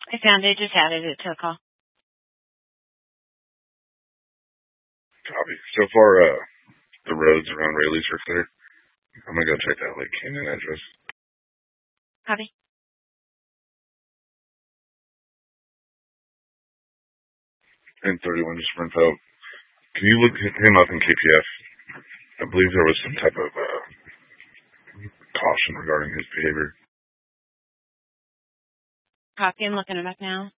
I found it. Just added it to a call. Copy. So far, the roads around Rayleigh's are clear. I'm gonna go check that Lake Canyon address. Copy. 1031, just for info. Can you look him up in KPF? I believe there was some type of caution regarding his behavior. Copy. I'm looking it up now.